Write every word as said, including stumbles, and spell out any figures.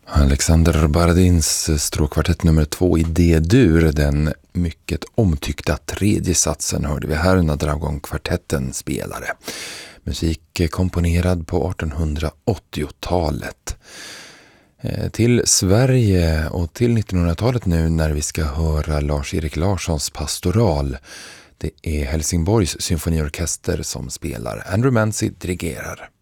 Alexander Baradins stråkkvartett nummer två i D-dur, den mycket omtyckta tredje satsen, hörde vi här när Dragon-kvartetten spelare. Musik komponerad på artonhundraåttiotalet. Till Sverige och till nittonhundratalet nu när vi ska höra Lars-Erik Larssons pastoral. Det är Helsingborgs symfoniorkester som spelar. Andrew Mancy dirigerar.